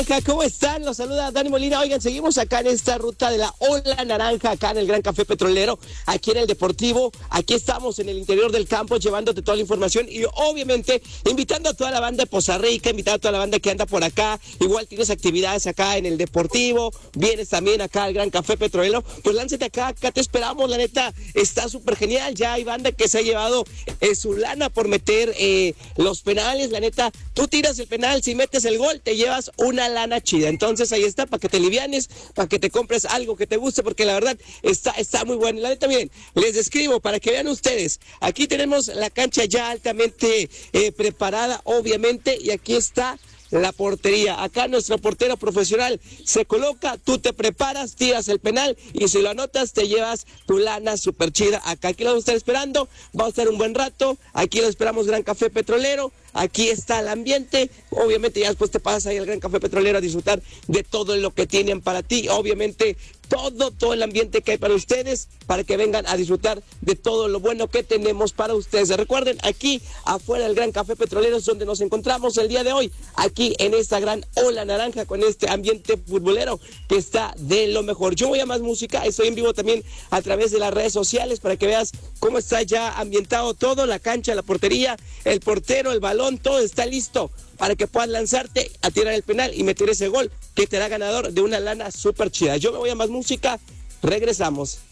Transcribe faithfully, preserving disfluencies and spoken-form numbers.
¿Cómo están? Los saluda Dani Molina. Oigan, seguimos acá en esta ruta de la Ola Naranja, acá en el Gran Café Petrolero, aquí en el Deportivo. Aquí estamos en el interior del campo llevándote toda la información y obviamente invitando a toda la banda de Poza Rica, invitando a toda la banda que anda por acá. Igual tienes actividades acá en el Deportivo, vienes también acá al Gran Café Petrolero. Pues lánzate acá, acá te esperamos, la neta, está súper genial. Ya hay banda que se ha llevado eh, su lana por meter eh, los penales. La neta, tú tiras el penal, si metes el gol, te llevas una lana chida. Entonces ahí está, para que te livianes, para que te compres algo que te guste, porque la verdad está, está muy bueno. La neta, miren, les describo para que vean ustedes. Aquí tenemos la cancha ya altamente eh, preparada, obviamente, y aquí está la portería. Acá nuestro portero profesional se coloca, tú te preparas, tiras el penal y si lo anotas te llevas tu lana súper chida. Acá, aquí lo vamos a estar esperando, vamos a estar un buen rato, aquí lo esperamos Gran Café Petrolero, aquí está el ambiente, obviamente ya después te pasas ahí al Gran Café Petrolero a disfrutar de todo lo que tienen para ti, obviamente todo, todo el ambiente que hay para ustedes, para que vengan a disfrutar de todo lo bueno que tenemos para ustedes. Recuerden, aquí afuera del Gran Café Petrolero es donde nos encontramos el día de hoy, aquí en esta gran Ola Naranja con este ambiente futbolero que está de lo mejor. Yo voy a más música, estoy en vivo también a través de las redes sociales para que veas cómo está ya ambientado todo, la cancha, la portería, el portero, el balón, todo está listo para que puedas lanzarte a tirar el penal y meter ese gol que te hará ganador de una lana súper chida. Yo me voy a más música, regresamos.